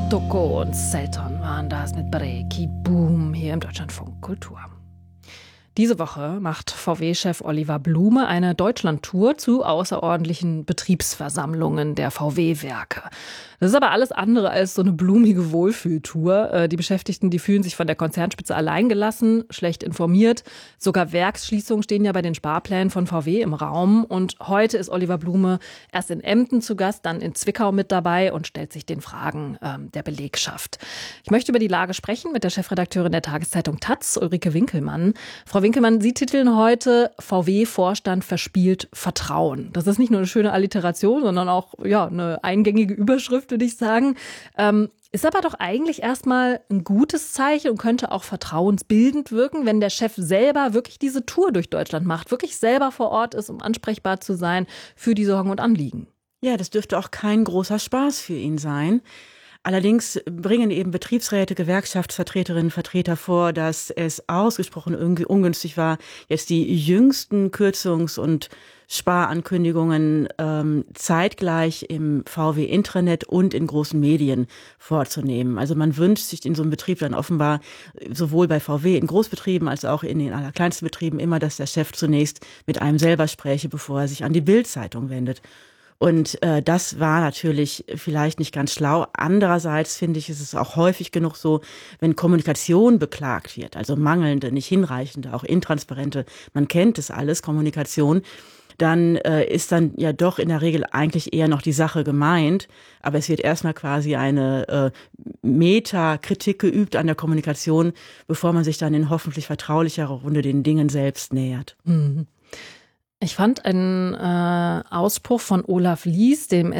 Stocco und Selton waren das mit Breaky Boom hier im Deutschlandfunk Kultur. Diese Woche macht VW-Chef Oliver Blume eine Deutschlandtour zu außerordentlichen Betriebsversammlungen der VW-Werke. Das ist aber alles andere als so eine blumige Wohlfühltour. Die Beschäftigten, die fühlen sich von der Konzernspitze alleingelassen, schlecht informiert. Sogar Werksschließungen stehen ja bei den Sparplänen von VW im Raum. Und heute ist Oliver Blume erst in Emden zu Gast, dann in Zwickau mit dabei und stellt sich den Fragen der Belegschaft. Ich möchte über die Lage sprechen mit der Chefredakteurin der Tageszeitung taz, Ulrike Winkelmann. Frau Winkelmann, Sie titeln heute VW-Vorstand verspielt Vertrauen. Das ist nicht nur eine schöne Alliteration, sondern auch eine eingängige Überschrift, würde ich sagen. Ist aber doch eigentlich erstmal ein gutes Zeichen und könnte auch vertrauensbildend wirken, wenn der Chef selber wirklich diese Tour durch Deutschland macht, wirklich selber vor Ort ist, um ansprechbar zu sein für die Sorgen und Anliegen. Ja, das dürfte auch kein großer Spaß für ihn sein. Allerdings bringen eben Betriebsräte, Gewerkschaftsvertreterinnen, Vertreter vor, dass es ausgesprochen ungünstig war, jetzt die jüngsten Kürzungs- und Sparankündigungen zeitgleich im VW-Intranet und in großen Medien vorzunehmen. Also man wünscht sich in so einem Betrieb dann offenbar sowohl bei VW in Großbetrieben als auch in den allerkleinsten Betrieben immer, dass der Chef zunächst mit einem selber spräche, bevor er sich an die Bild-Zeitung wendet. Und das war natürlich vielleicht nicht ganz schlau. Andererseits finde ich, ist es auch häufig genug so, wenn Kommunikation beklagt wird, also mangelnde, nicht hinreichende, auch intransparente, man kennt es alles, Kommunikation, dann ist dann ja doch in der Regel eigentlich eher noch die Sache gemeint. Aber es wird erstmal quasi eine Metakritik geübt an der Kommunikation, bevor man sich dann in hoffentlich vertraulicherer Runde den Dingen selbst nähert. Ich fand einen Ausspruch von Olaf Lies, dem